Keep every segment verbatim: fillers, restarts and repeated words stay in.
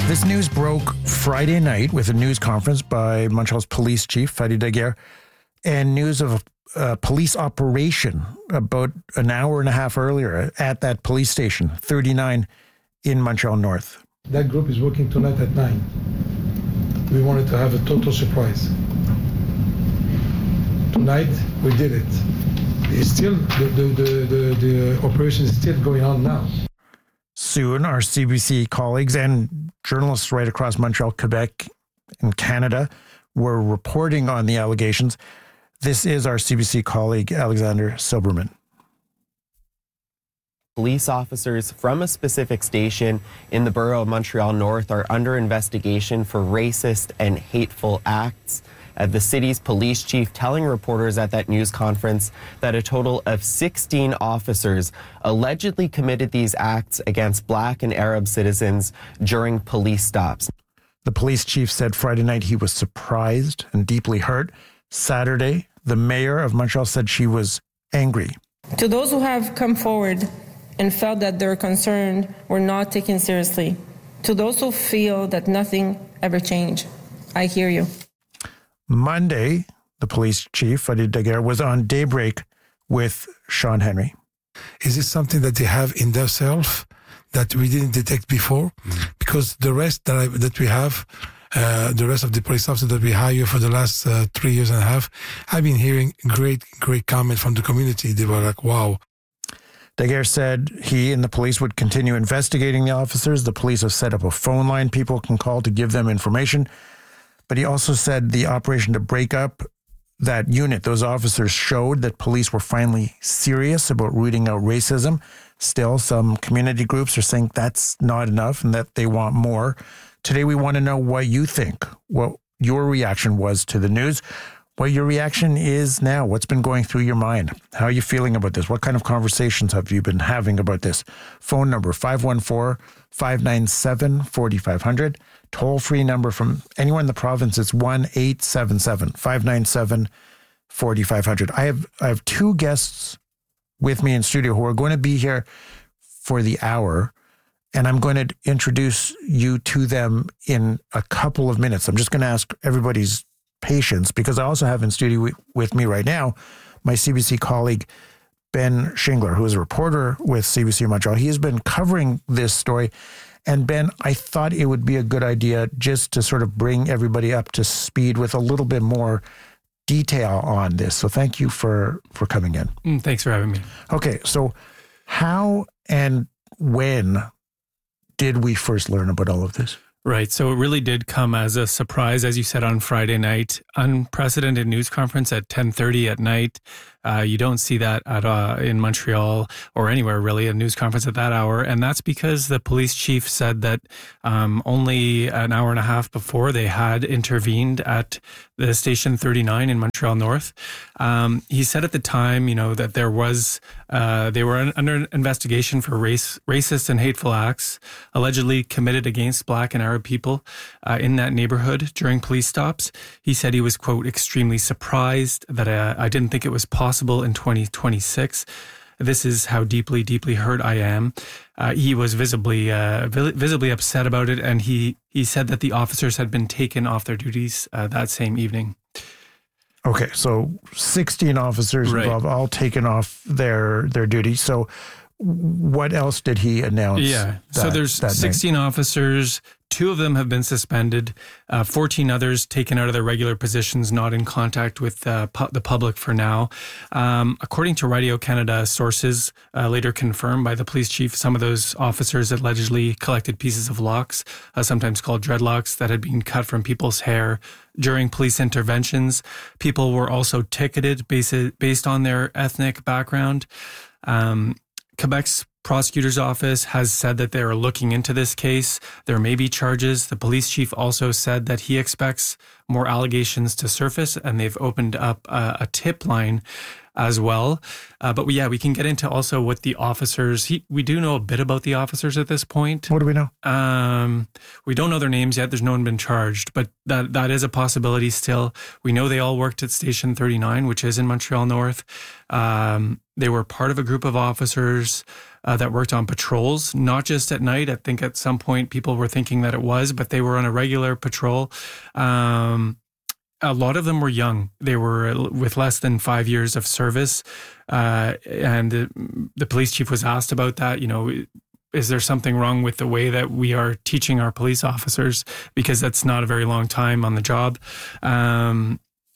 This news broke Friday night with a news conference by Montreal's police chief, Fadi Daguerre, and news of a, a police operation about an hour and a half earlier at that police station, thirty-nine in Montreal North. That group is working tonight at nine. We wanted to have a total surprise. Tonight, we did it. It's still, the, the, the, the, the operation is still going on now. Soon, our C B C colleagues and journalists right across Montreal, Quebec, and Canada were reporting on the allegations. This is our C B C colleague, Alexander Silberman. Police officers from a specific station in the borough of Montreal North are under investigation for racist and hateful acts. Uh, the city's police chief telling reporters at that news conference that a total of sixteen officers allegedly committed these acts against Black and Arab citizens during police stops. The police chief said Friday night he was surprised and deeply hurt. Saturday, the mayor of Montreal said she was angry. To those who have come forward and felt that their concerns were not taken seriously, to those who feel that nothing ever changed, I hear you. Monday, the police chief, Fadi Daguerre, was on Daybreak with Sean Henry. Is it something that they have in themselves that we didn't detect before? Mm-hmm. Because the rest that, I, that we have, uh, the rest of the police officers that we hire for the last uh, three years and a half, I've been hearing great, great comment from the community. They were like, wow. Daguerre said he and the police would continue investigating the officers. The police have set up a phone line people can call to give them information. But he also said the operation to break up that unit, those officers showed that police were finally serious about rooting out racism. Still, some community groups are saying that's not enough and that they want more. Today, we want to know what you think, what your reaction was to the news, what your reaction is now, what's been going through your mind. How are you feeling about this? What kind of conversations have you been having about this? Phone number five one four, five nine seven, four five zero zero. Toll-free number from anywhere in the province, it's one eight seven seven, five nine seven, four five zero zero. I have I have two guests with me in studio who are going to be here for the hour, and I'm going to introduce you to them in a couple of minutes. I'm just going to ask everybody's patience because I also have in studio with me right now my C B C colleague, Ben Shingler, who is a reporter with C B C Montreal. He has been covering this story. And Ben, I thought it would be a good idea just to sort of bring everybody up to speed with a little bit more detail on this. So thank you for, for coming in. Mm, thanks for having me. Okay, so how and when did we first learn about all of this? Right. So it really did come as a surprise, as you said, on Friday night. Unprecedented news conference at ten thirty at night. Uh, you don't see that at uh, in Montreal or anywhere, really, a news conference at that hour. And that's because the police chief said that um, only an hour and a half before they had intervened at the station thirty-nine in Montreal North. Um, he said at the time, you know, that there was, uh, they were under investigation for race, racist and hateful acts allegedly committed against Black and Arab people uh, in that neighborhood during police stops. He said he was, quote, extremely surprised that uh, I didn't think it was possible in twenty twenty-six. This is how deeply, deeply hurt I am. Uh, he was visibly, uh, visibly upset about it, and he he said that the officers had been taken off their duties uh, that same evening. Okay, so sixteen officers right. involved, all taken off their their duties. So, what else did he announce? Yeah, that, so there's sixteen night? officers. Two of them have been suspended, uh, fourteen others taken out of their regular positions, not in contact with uh, pu- the public for now. Um, according to Radio-Canada sources, uh, later confirmed by the police chief, some of those officers allegedly collected pieces of locks, uh, sometimes called dreadlocks, that had been cut from people's hair during police interventions. People were also ticketed based, based on their ethnic background. Um, Quebec's prosecutor's office has said that they are looking into this case. There may be charges. The police chief also said that he expects more allegations to surface, and they've opened up a, a tip line as well. Uh, but we, yeah, we can get into also what the officers, he, we do know a bit about the officers at this point. What do we know? Um, we don't know their names yet. There's no one been charged, but that that is a possibility still. We know they all worked at Station thirty-nine, which is in Montreal North. Um, they were part of a group of officers uh, that worked on patrols, not just at night. I think at some point people were thinking that it was, but they were on a regular patrol. Um, A lot of them were young. They were with less than five years of service. Uh, and the, the police chief was asked about that. You know, is there something wrong with the way that we are teaching our police officers? Because that's not a very long time on the job. Um,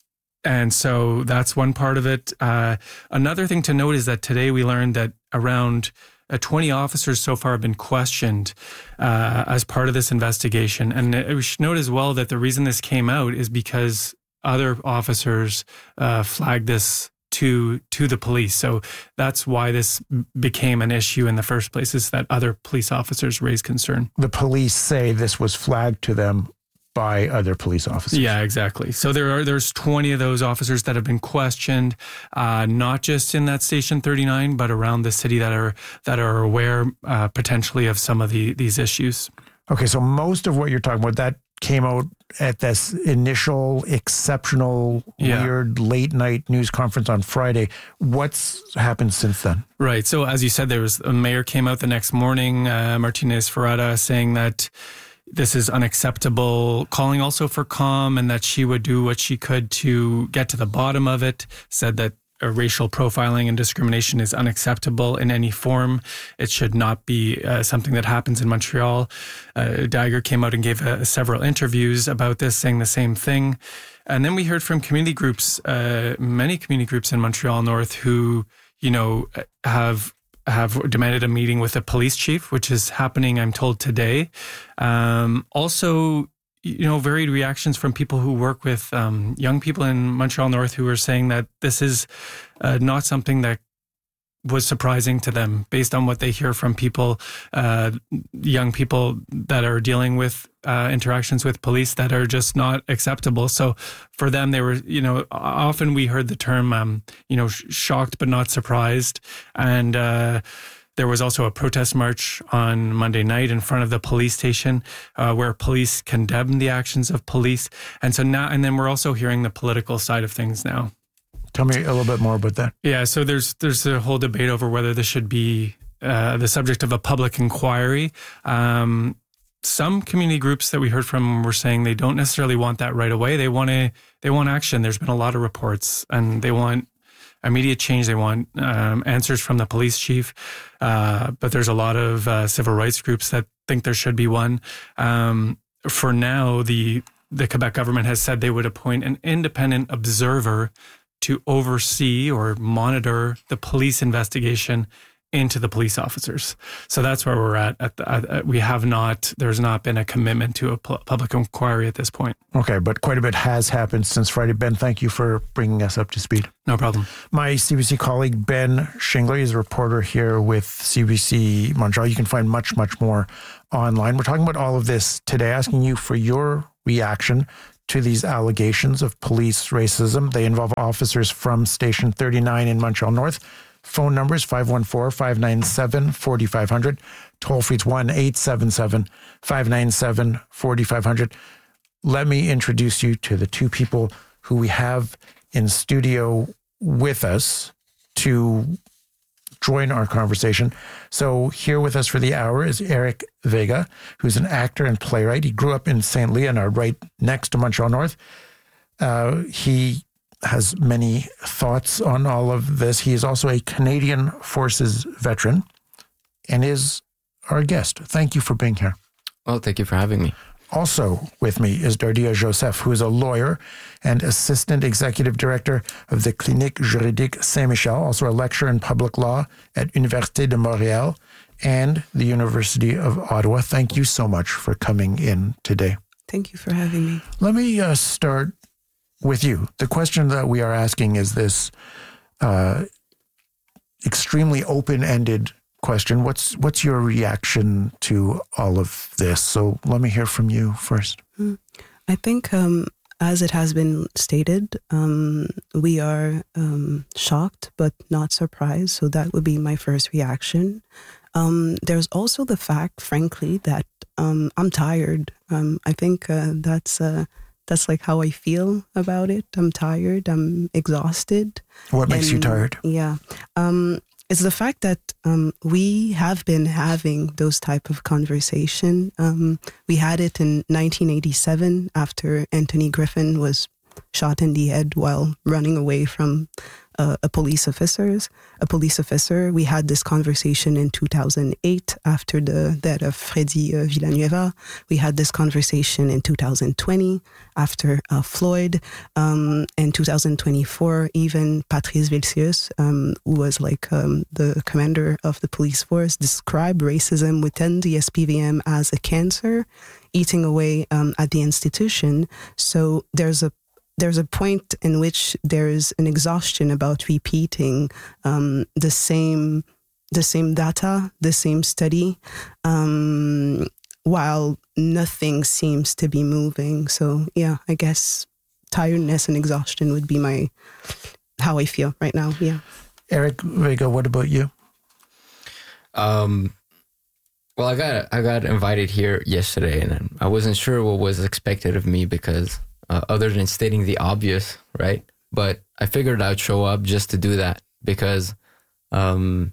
and so that's one part of it. Uh, another thing to note is that today we learned that around Uh, twenty officers so far have been questioned uh, as part of this investigation. And we should note as well that the reason this came out is because other officers uh, flagged this to to the police. So that's why this became an issue in the first place, is that other police officers raised concern. The police say this was flagged to them by other police officers. Yeah, exactly. So there are there's twenty of those officers that have been questioned, uh, not just in that Station thirty-nine, but around the city that are that are aware uh, potentially of some of the these issues. Okay, so most of what you're talking about, that came out at this initial exceptional, Yeah. weird late night news conference on Friday. What's happened since then? Right. So as you said, there was a mayor came out the next morning, uh, Martinez Ferrada, saying that this is unacceptable, calling also for calm, and that she would do what she could to get to the bottom of it, said that uh, racial profiling and discrimination is unacceptable in any form. It should not be uh, something that happens in Montreal. Uh, Dagger came out and gave uh, several interviews about this, saying the same thing. And then we heard from community groups, uh, many community groups in Montreal North who, you know, have have demanded a meeting with the police chief, which is happening, I'm told, today. Um, also, you know, varied reactions from people who work with um, young people in Montreal North who are saying that this is uh, not something that was surprising to them based on what they hear from people, uh, young people that are dealing with uh, interactions with police that are just not acceptable. So for them, they were, you know, often we heard the term, um, you know, sh- shocked but not surprised. And uh, there was also a protest march on Monday night in front of the police station uh, where police condemned the actions of police. And so now, and then we're also hearing the political side of things now. Tell me a little bit more about that. Yeah, so there's there's a whole debate over whether this should be uh, the subject of a public inquiry. Um, some community groups that we heard from were saying they don't necessarily want that right away. They want to they want action. There's been a lot of reports, and they want immediate change. They want um, answers from the police chief. Uh, but there's a lot of uh, civil rights groups that think there should be one. Um, for now, the the Quebec government has said they would appoint an independent observer to oversee or monitor the police investigation into the police officers. So that's where we're at. At, the, at we have not, there's not been a commitment to a pu- public inquiry at this point. Okay, but quite a bit has happened since Friday. Ben, thank you for bringing us up to speed. No problem. My C B C colleague, Ben Shingler, is a reporter here with C B C Montreal. You can find much, much more online. We're talking about all of this today, asking you for your reaction to these allegations of police racism. They involve officers from Station thirty-nine in Montreal North. Phone numbers five one four, five nine seven, four five zero zero. Toll free it's one eight seven seven, five nine seven, four five zero zero. Let me introduce you to the two people who we have in studio with us to join our conversation. So here with us for the hour is Eric Vega, who's an actor and playwright. He grew up in Saint Leonard, right next to Montreal North. Uh, he has many thoughts on all of this. He is also a Canadian Forces veteran and is our guest. Thank you for being here. Well, thank you for having me. Also with me is Dardia Joseph, who is a lawyer and assistant executive director of the Clinique Juridique Saint-Michel, also a lecturer in public law at Université de Montréal and the University of Ottawa. Thank you so much for coming in today. Thank you for having me. Let me uh, start with you. The question that we are asking is this uh, extremely open-ended question. What's what's your reaction to all of this? So let me hear from you first. I think um, as it has been stated, um, we are um, shocked but not surprised. So that would be my first reaction. Um, there's also the fact, frankly, that um, I'm tired. Um, I think uh, that's uh, that's like how I feel about it. I'm tired. I'm exhausted. What makes and, you tired? Yeah. Um, it's the fact that um, we have been having those type of conversation. Um, we had it in nineteen eighty-seven after Anthony Griffin was shot in the head while running away from uh, a police officers, a police officer. We had this conversation in two thousand eight after the death of Freddy uh, Villanueva. We had this conversation in two thousand twenty after uh, Floyd. Um, in two thousand twenty-four, even Patrice Vilsius, um, who was like um, the commander of the police force, described racism within the S P V M as a cancer eating away um, at the institution. So there's a There's a point in which there is an exhaustion about repeating um, the same the same data, the same study, um, while nothing seems to be moving. So yeah, I guess tiredness and exhaustion would be my how I feel right now. Yeah. Eric Vega, what about you? Um, well, I got I got invited here yesterday, and I wasn't sure what was expected of me because. Uh, other than stating the obvious, right? But I figured I'd show up just to do that because um,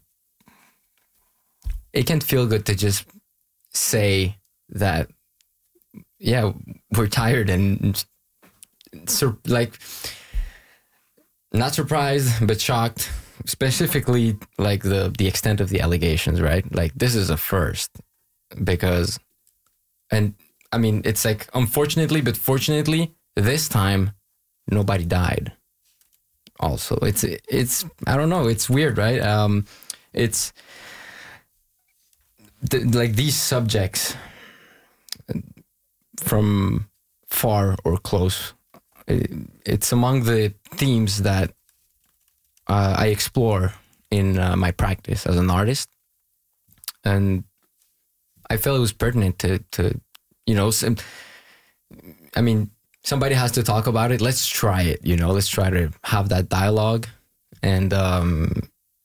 it can't feel good to just say that, yeah, we're tired and sur- like not surprised, but shocked, specifically like the, the extent of the allegations, right? Like this is a first because, and I mean, it's like, unfortunately, but fortunately, this time, nobody died. Also, it's it's I don't know. It's weird, right? Um, it's th- like these subjects from far or close. It, it's among the themes that uh, I explore in uh, my practice as an artist, and I felt it was pertinent to to you know. Some, I mean. Somebody has to talk about it. Let's try it, you know, let's try to have that dialogue. And, um,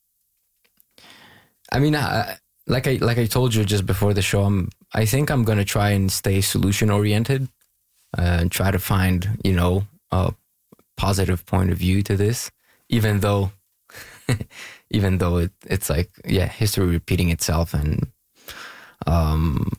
I mean, I, like I, like I told you just before the show, I'm, I think I'm going to try and stay solution oriented uh, and try to find, you know, a positive point of view to this, even though, even though it, it's like, yeah, history repeating itself and, um,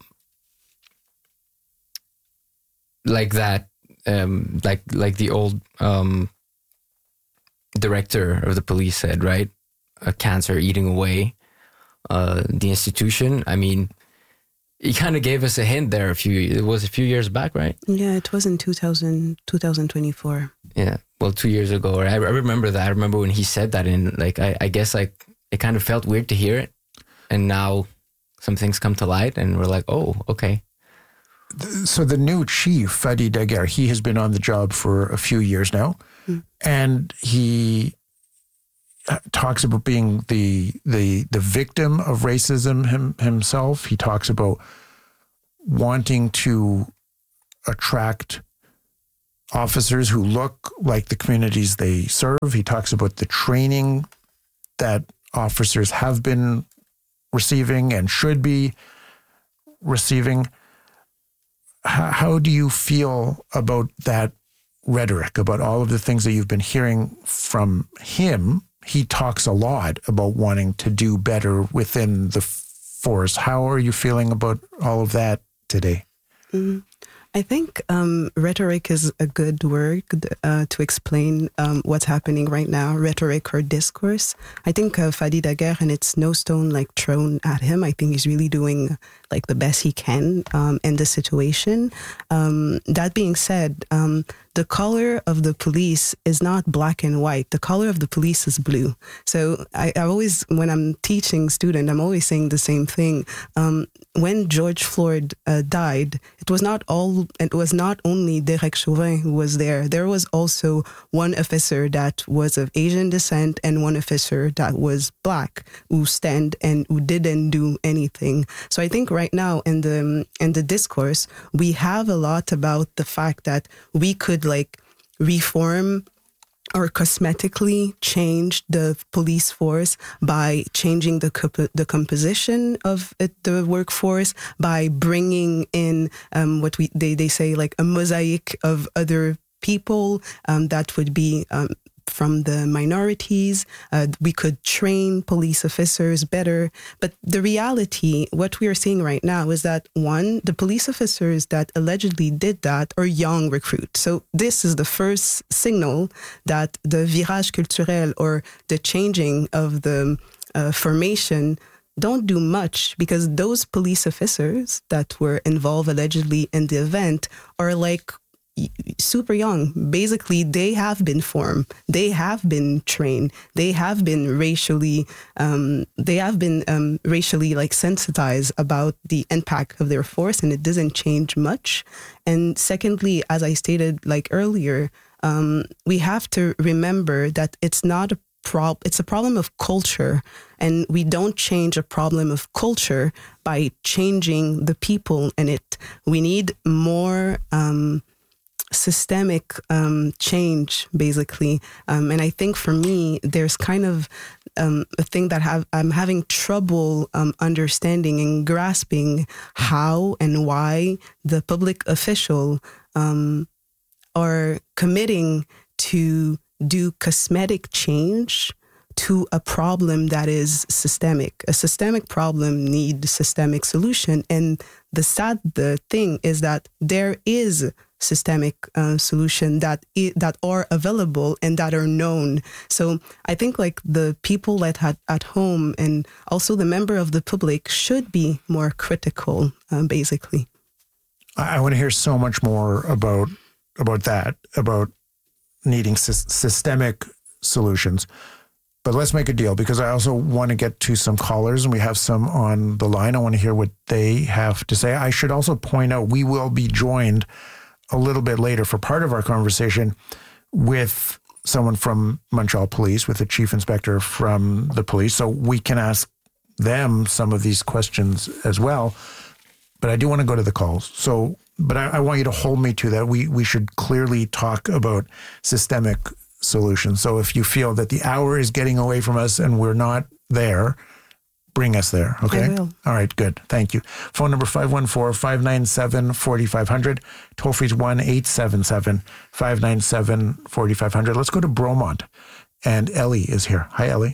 like that. Um, like like the old um, director of the police said, right? A cancer eating away uh, the institution. I mean, he kind of gave us a hint there. A few it was a few years back, right? Yeah, it was in two thousand, twenty twenty-four. Yeah, well, two years ago. I, I remember that. I remember when he said that, and like I, I guess like it kind of felt weird to hear it, and now some things come to light, and we're like, oh, okay. So the new chief, Fadi Daguerre, he has been on the job for a few years now, mm. and he talks about being the the the victim of racism him, himself. He talks about wanting to attract officers who look like the communities they serve. He talks about the training that officers have been receiving and should be receiving. How do you feel about that rhetoric, about all of the things that you've been hearing from him? He talks a lot about wanting to do better within the force. How are you feeling about all of that today? Mm-hmm. I think um, rhetoric is a good word uh, to explain um, what's happening right now, rhetoric or discourse. I think uh, Fadi Daguerre, and it's no stone like thrown at him. I think he's really doing like the best he can um, in this situation. Um, that being said, um, the color of the police is not black and white. The color of the police is blue. So I, I always, when I'm teaching students, I'm always saying the same thing. Um, when George Floyd uh, died, it was not all. It was not only Derek Chauvin who was there. There was also one officer that was of Asian descent and one officer that was black who stand and who didn't do anything. So I think right now in the in the discourse, we have a lot about the fact that we could like reform or cosmetically change the police force by changing the comp- the composition of it, the workforce, by bringing in um, what we they, they say like a mosaic of other people um, that would be um, from the minorities. Uh, we could train police officers better. But the reality, what we are seeing right now is that, one, the police officers that allegedly did that are young recruits. So this is the first signal that the virage culturel, or the changing of the uh, formation, don't do much, because those police officers that were involved allegedly in the event are like super young. Basically, they have been formed, they have been trained, they have been racially, um, they have been um, racially like sensitized about the impact of their force, and it doesn't change much. And secondly, as I stated like earlier, um, we have to remember that it's not a prob, it's a problem of culture, and we don't change a problem of culture by changing the people in it. We need more Um, systemic um, change, basically. Um, and I think for me, there's kind of um, a thing that have, I'm having trouble um, understanding and grasping how and why the public official um, are committing to do cosmetic change to a problem that is systemic. A systemic problem needs systemic solution. And the sad the thing is that there is systemic uh, solution that I- that are available and that are known. So I think like the people that had at home and also the member of the public should be more critical, uh, basically. I, I want to hear so much more about about that, about needing sy- systemic solutions. But let's make a deal, because I also want to get to some callers, and we have some on the line. I want to hear what they have to say. I should also point out we will be joined a little bit later for part of our conversation with someone from Montreal Police, with the chief inspector from the police. So we can ask them some of these questions as well. But I do want to go to the calls. So, but I, I want you to hold me to that. We we should clearly talk about systemic solutions. So if you feel that the hour is getting away from us and we're not there, bring us there, okay? I will. All right, good. Thank you. Phone number five one four, five nine seven, four five zero zero. Toll free is one eight seven seven, five nine seven, four five zero zero. Let's go to Bromont. And Ellie is here. Hi, Ellie.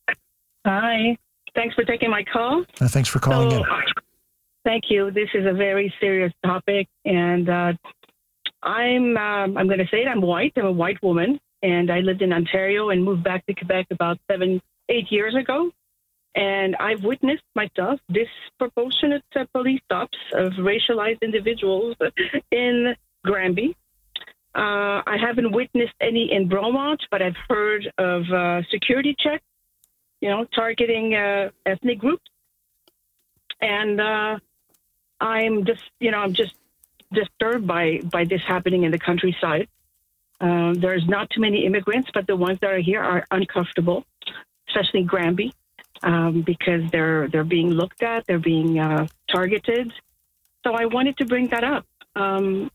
Hi. Thanks for taking my call. Uh, thanks for calling so, in. Thank you. This is a very serious topic. And uh, I'm, um, I'm going to say it, I'm white. I'm a white woman. And I lived in Ontario and moved back to Quebec about seven, eight years ago. And I've witnessed myself disproportionate uh, police stops of racialized individuals in Granby. Uh, I haven't witnessed any in Bromont, but I've heard of uh, security checks, you know, targeting uh, ethnic groups. And uh, I'm just, you know, I'm just disturbed by, by this happening in the countryside. Uh, there's not too many immigrants, but the ones that are here are uncomfortable, especially Granby. Um, because they're they're being looked at, they're being uh, targeted. So I wanted to bring that up. Um,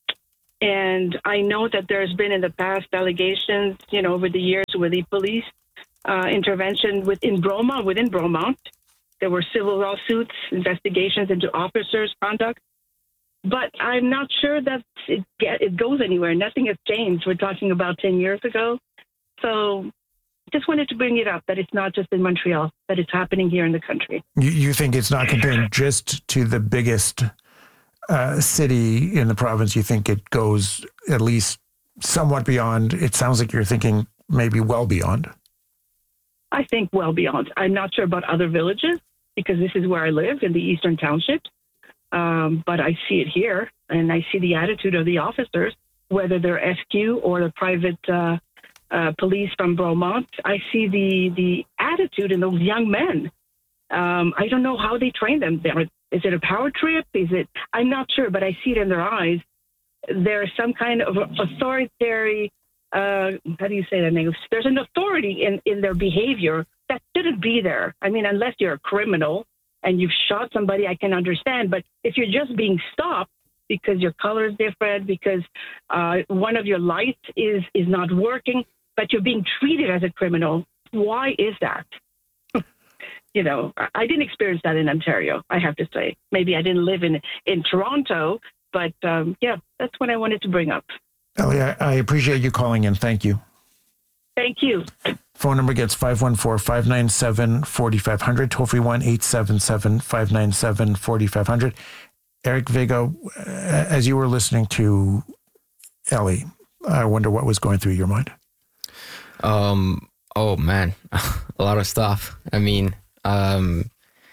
and I know that there's been in the past allegations, you know, over the years with the police uh, intervention within Bromont, within Bromont. There were civil lawsuits, investigations into officers' conduct. But I'm not sure that it, get, it goes anywhere. Nothing has changed. We're talking about ten years ago. So just wanted to bring it up, that it's not just in Montreal, that it's happening here in the country. You, you think it's not contained just to the biggest uh, city in the province? You think it goes at least somewhat beyond? It sounds like you're thinking maybe well beyond. I think well beyond. I'm not sure about other villages, because this is where I live, in the Eastern Townships. Um, but I see it here, and I see the attitude of the officers, whether they're S Q or the private uh, Uh, police from Bromont. I see the the attitude in those young men. Um, I don't know how they train them. They're, is it a power trip? Is it? I'm not sure, but I see it in their eyes. There's some kind of authoritarian. Uh, how do you say that in English? There's an authority in in their behavior that shouldn't be there. I mean, unless you're a criminal and you've shot somebody, I can understand. But if you're just being stopped because your color is different, because uh, one of your lights is, is not working, but you're being treated as a criminal, why is that? You know, I didn't experience that in Ontario, I have to say. Maybe I didn't live in, in Toronto, but um, yeah, that's what I wanted to bring up. Ellie, I, I appreciate you calling in. Thank you. Thank you. Phone number gets five one four, five nine seven, four five zero zero, toll free one eight seven seven, five nine seven, four five zero zero. Eric Vega, as you were listening to Ellie, I wonder what was going through your mind. Um. Oh man, a lot of stuff. I mean, um,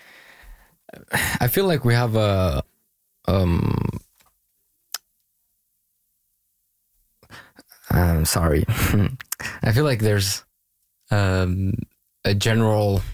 I feel like we have a um. I'm sorry. I feel like there's um, a general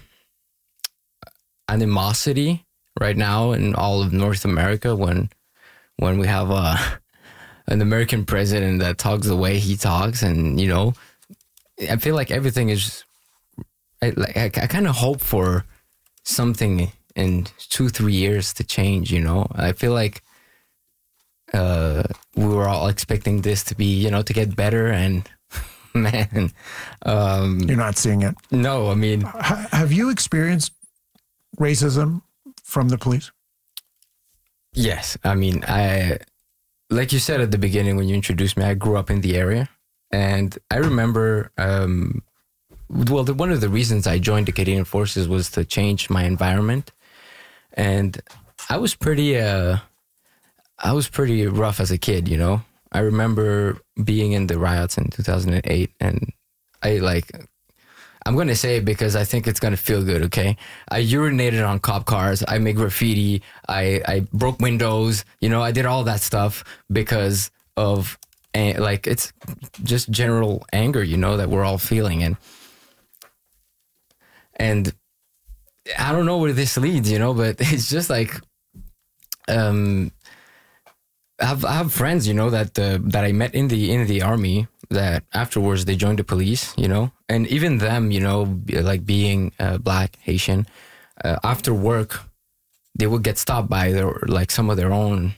animosity right now in all of North America when when we have a an American president that talks the way he talks, and you know, I feel like everything is. I like I, I kind of hope for something in two three years to change. You know, I feel like. Uh, we were all expecting this to be, you know, to get better, and man, um, you're not seeing it. No, I mean, H- have you experienced racism from the police? Yes, I mean, I, like you said at the beginning when you introduced me, I grew up in the area, and I remember, um, well, the, one of the reasons I joined the Canadian Forces was to change my environment, and I was pretty. Uh, I was pretty rough as a kid, you know. I remember being in the riots in two thousand eight, and I like, I'm going to say it because I think it's going to feel good, okay? I urinated on cop cars, I made graffiti, I, I broke windows, you know, I did all that stuff because of, like, it's just general anger, you know, that we're all feeling. And, and I don't know where this leads, you know, but it's just like, um... I have, I have friends, you know, that uh, that I met in the in the army that afterwards they joined the police, you know, and even them, you know, like being uh, Black, Haitian, uh, after work, they would get stopped by their like some of their own,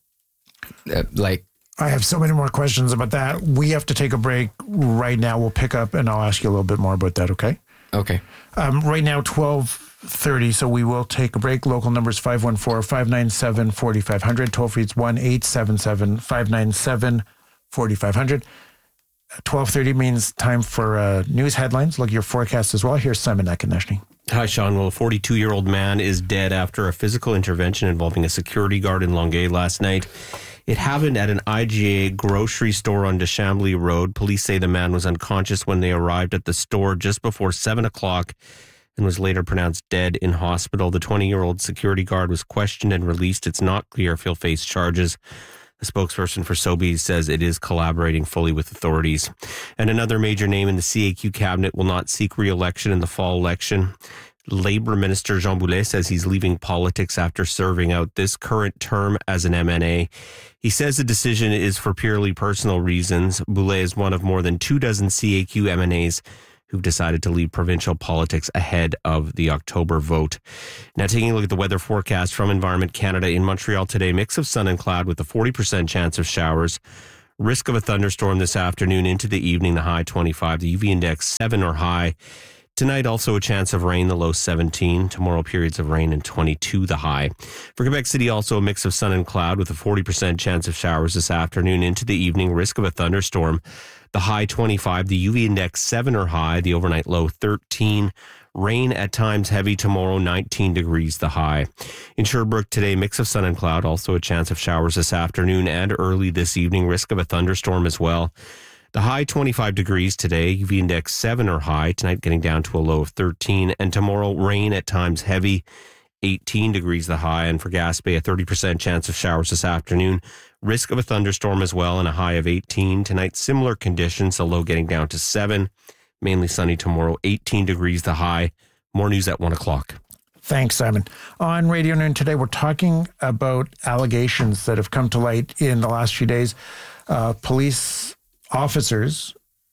uh, like. I have so many more questions about that. We have to take a break right now. We'll pick up and I'll ask you a little bit more about that. Okay. Okay. Um, right now, twelve thirty, so we will take a break. Local number is five one four, five nine seven, four five zero zero. Toll free is one eight seven seven, five nine seven, four five zero zero. twelve thirty means time for uh, news headlines. Look at your forecast as well. Here's Simon Akineshny. Hi, Sean. Well, a forty-two-year-old man is dead after a physical intervention involving a security guard in Longueuil last night. It happened at an I G A grocery store on Deschambly Road. Police say the man was unconscious when they arrived at the store just before seven o'clock and was later pronounced dead in hospital. The twenty-year-old security guard was questioned and released. It's not clear if he'll face charges. The spokesperson for Sobeys says it is collaborating fully with authorities. And another major name in the C A Q cabinet will not seek re-election in the fall election. Labour Minister Jean Boulet says he's leaving politics after serving out this current term as an M N A. He says the decision is for purely personal reasons. Boulet is one of more than two dozen C A Q M N As who've decided to leave provincial politics ahead of the October vote. Now, taking a look at the weather forecast from Environment Canada in Montreal today, mix of sun and cloud with a forty percent chance of showers. Risk of a thunderstorm this afternoon into the evening, the high twenty-five, the U V index seven or high. Tonight, also a chance of rain, the low seventeen. Tomorrow, periods of rain and twenty-two, the high. For Quebec City, also a mix of sun and cloud with a forty percent chance of showers this afternoon into the evening. Risk of a thunderstorm, the high twenty-five, the U V index seven or high, the overnight low thirteen. Rain at times heavy tomorrow, nineteen degrees, the high. In Sherbrooke today, mix of sun and cloud, also a chance of showers this afternoon and early this evening. Risk of a thunderstorm as well. The high twenty-five degrees today, U V index seven or high, tonight getting down to a low of thirteen, and tomorrow rain at times heavy, eighteen degrees the high, and for Gaspé a thirty percent chance of showers this afternoon, risk of a thunderstorm as well, and a high of eighteen. Tonight similar conditions, a low getting down to seven, mainly sunny tomorrow, eighteen degrees the high. More news at one o'clock. Thanks, Simon. On Radio Noon today, we're talking about allegations that have come to light in the last few days. Uh, police officers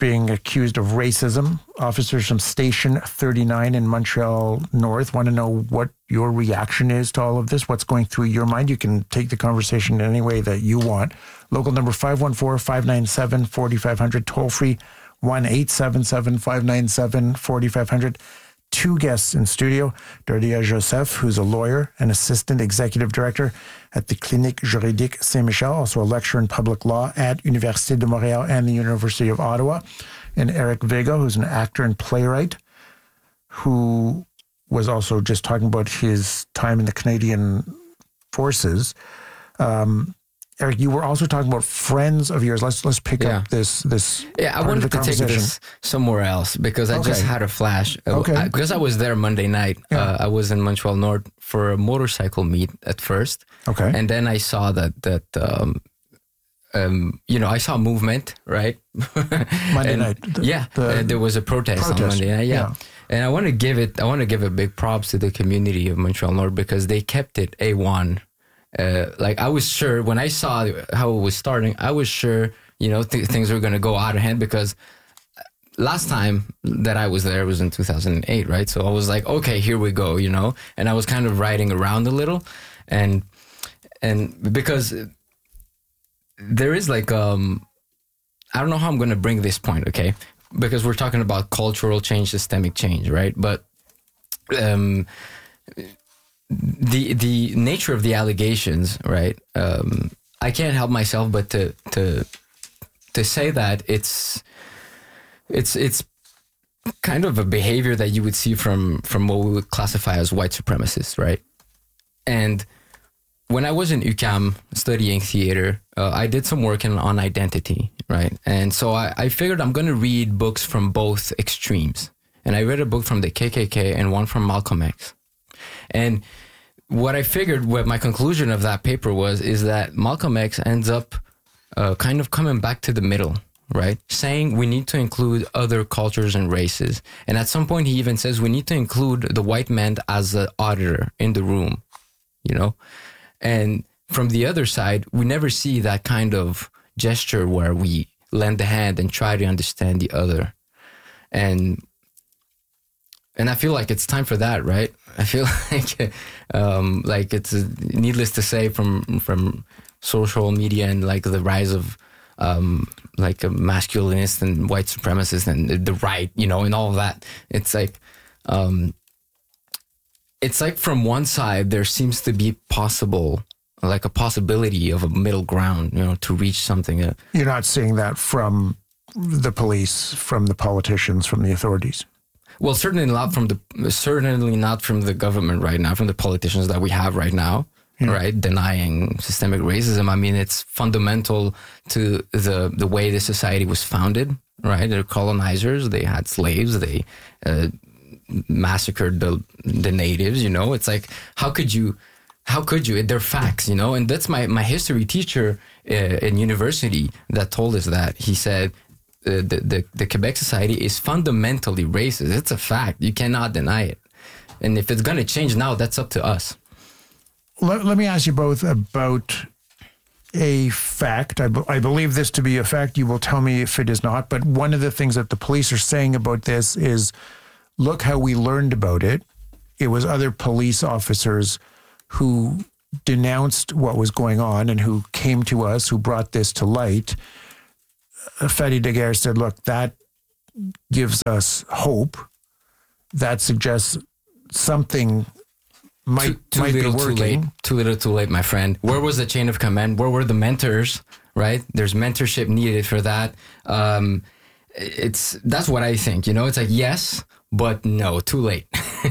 being accused of racism. Officers from Station thirty-nine in Montreal North want to know what your reaction is to all of this, what's going through your mind. You can take the conversation in any way that you want. Local number five one four, five nine seven, four five zero zero, toll free one eight seven seven, five nine seven, four five zero zero. Two guests in studio, Dardia Joseph, who's a lawyer and assistant executive director at the Clinique Juridique Saint-Michel, also a lecturer in public law at Université de Montréal and the University of Ottawa, and Eric Vega, who's an actor and playwright, who was also just talking about his time in the Canadian Forces. Um, Eric, you were also talking about friends of yours. Let's let's pick Yeah. up this this. Yeah, I part wanted of the to take conversation. this somewhere else because I just Okay. had a flash. Uh, Okay. I- because I was there Monday night. Yeah. Uh, I was in Montreal North for a motorcycle meet at first. Okay. And then I saw that, that um, um, you know, I saw movement, right? Monday And- night. The- yeah. the uh, there was a protest, on protest, Monday night. Yeah. yeah. And I want to give it, I want to give a big props to the community of Montreal North because they kept it A one. Uh, like I was sure when I saw how it was starting, I was sure, you know, th- things were going to go out of hand because last time that I was there was in two thousand eight, right? So I was like, okay, here we go, you know, and I was kind of riding around a little and, and because there is like, um, I don't know how I'm going to bring this point. Okay. Because we're talking about cultural change, systemic change, right? But, um, the the nature of the allegations, right? Um, I can't help myself but to to to say that it's it's it's kind of a behavior that you would see from from what we would classify as white supremacists, right? And when I was in U Q A M studying theater, uh, I did some work in, on identity, right? And so I, I figured I'm going to read books from both extremes. And I read a book from the K K K and one from Malcolm X. And what I figured, what my conclusion of that paper was, is that Malcolm X ends up uh, kind of coming back to the middle, right? Saying we need to include other cultures and races. And at some point, he even says we need to include the white man as an auditor in the room, you know? And from the other side, we never see that kind of gesture where we lend a hand and try to understand the other. And And I feel like it's time for that, right? I feel like, um, like it's uh, needless to say, from from social media and like the rise of um, like a masculinist and white supremacist and the right, you know, and all of that. It's like, um, it's like from one side there seems to be possible, like a possibility of a middle ground, you know, to reach something. Uh, You're not seeing that from the police, from the politicians, from the authorities. Well, certainly not from the certainly not from the government right now, from the politicians that we have right now, yeah. right? Denying systemic racism. I mean, it's fundamental to the the way the society was founded, right? They're colonizers. They had slaves. They uh, massacred the the natives. You know, it's like how could you, how could you? They're facts, you know. And that's my my history teacher uh, in university that told us that. He said. Uh, the, the the Quebec society is fundamentally racist. It's a fact. You cannot deny it. And if it's going to change now, that's up to us. Let, let me ask you both about a fact. I, b- I believe this to be a fact. You will tell me if it is not. But one of the things that the police are saying about this is, look how we learned about it. It was other police officers who denounced what was going on and who came to us, who brought this to light. Fadi Daguerre said, look, that gives us hope. That suggests something might, too, too might be little, working. too late. Too little, too late, my friend. Where was the chain of command? Where were the mentors, right? There's mentorship needed for that. Um, it's that's what I think, you know? It's like, yes, but no, too late.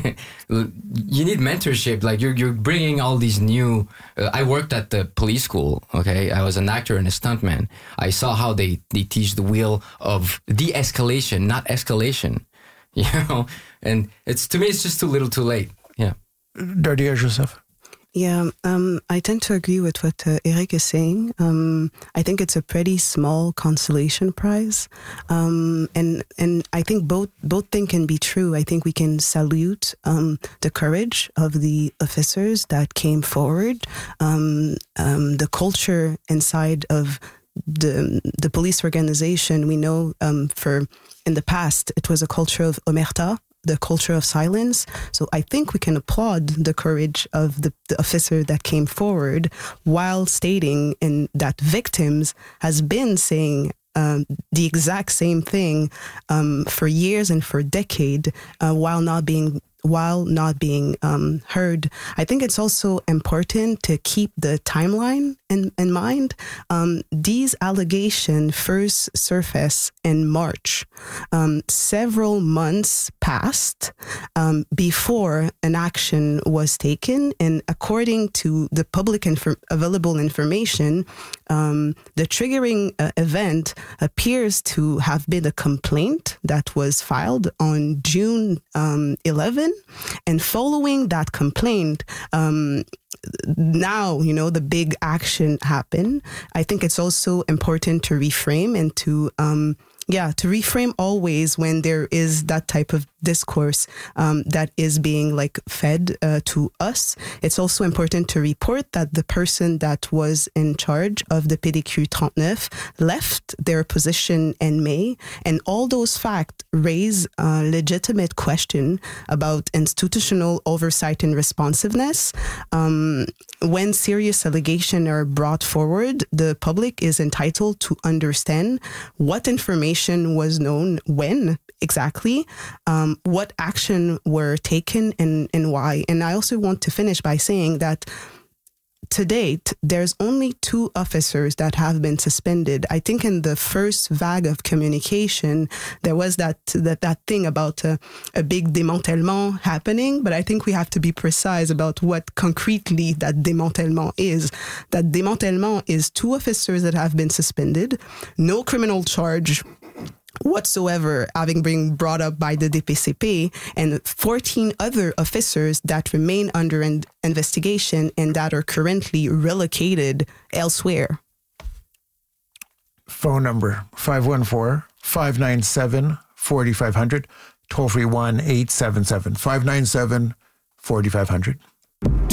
You need mentorship. Like you're you're bringing all these new. Uh, I worked at the police school. Okay, I was an actor and a stuntman. I saw how they they teach the wheel of de-escalation, not escalation. You know, and it's to me, it's just too little, too late. Yeah. Dardia Joseph. Yeah, um, I tend to agree with what uh, Eric is saying. Um, I think it's a pretty small consolation prize, um, and and I think both both things can be true. I think we can salute um, the courage of the officers that came forward, um, um, the culture inside of the the police organization, we know um, for in the past it was a culture of omerta, the culture of silence. So I think we can applaud the courage of the, the officer that came forward while stating in that victims has been saying um, the exact same thing um, for years and for decades uh, while not being while not being um, heard. I think it's also important to keep the timeline in, in mind. Um, these allegations first surfaced in March. Um, several months passed um, before an action was taken, and according to the public inf- available information, um, the triggering uh, event appears to have been a complaint that was filed on June um, eleventh. And following that complaint, um, now, you know, the big action happened. I think it's also important to reframe and to, um, yeah, to reframe always when there is that type of discourse um, that is being like fed uh, to us. It's also important to report that the person that was in charge of the P D Q thirty-nine left their position in May, and all those facts raise a legitimate question about institutional oversight and responsiveness. Um, when serious allegations are brought forward, the public is entitled to understand what information was known when exactly, um, what action were taken and, and why. And I also want to finish by saying that to date, there's only two officers that have been suspended. I think in the first vague of communication, there was that that, that thing about a, a big démantèlement happening, but I think we have to be precise about what concretely that démantèlement is. That démantèlement is two officers that have been suspended, no criminal charge whatsoever having been brought up by the D P C P, and fourteen other officers that remain under an investigation and that are currently relocated elsewhere. Phone number five one four, five nine seven, four five zero zero, toll free one eight seven seven, five nine seven, four five zero zero.